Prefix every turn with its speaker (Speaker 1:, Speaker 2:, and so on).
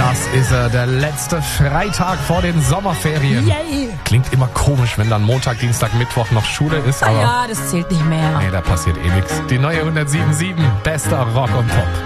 Speaker 1: Das ist er, der letzte Freitag vor den Sommerferien.
Speaker 2: Yay!
Speaker 1: Klingt immer komisch, wenn dann Montag, Dienstag, Mittwoch noch Schule ist, aber
Speaker 2: Ja, das zählt nicht mehr.
Speaker 1: nee, da passiert eh nichts. Die neue 107.7, bester Rock und Pop.